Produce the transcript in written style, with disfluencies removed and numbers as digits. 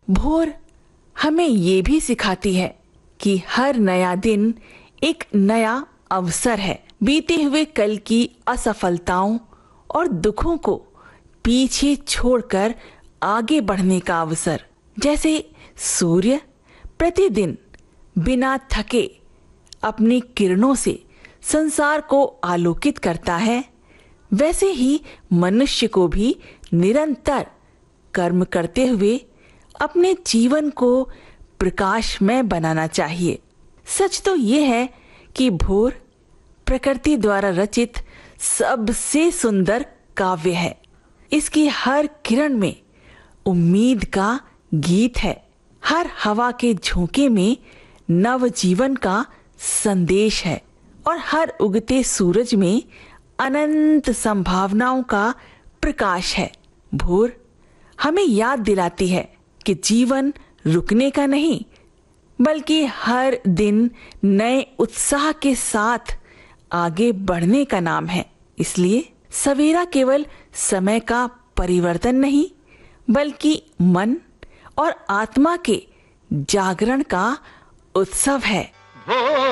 भोर हमें ये भी सिखाती है कि हर नया दिन एक नया अवसर है। बीते हुए कल की असफलताओं और दुखों को पीछे छोड़कर आगे बढ़ने का अवसर। जैसे सूर्य प्रतिदिन बिना थके अपनी किरणों से संसार को आलोकित करता है, वैसे ही मनुष्य को भी निरंतर कर्म करते हुए अपने जीवन को प्रकाशमय बनाना चाहिए। सच तो ये है कि भोर प्रकृति द्वारा रचित सबसे सुंदर काव्य है। इसकी हर किरण में उम्मीद का गीत है, हर हवा के झोंके में नव जीवन का संदेश है और हर उगते सूरज में अनंत संभावनाओं का प्रकाश है। भोर हमें याद दिलाती है कि जीवन रुकने का नहीं, बल्कि हर दिन नए उत्साह के साथ आगे बढ़ने का नाम है। इसलिए सवेरा केवल समय का परिवर्तन नहीं, बल्कि मन और आत्मा के जागरण का उत्सव है।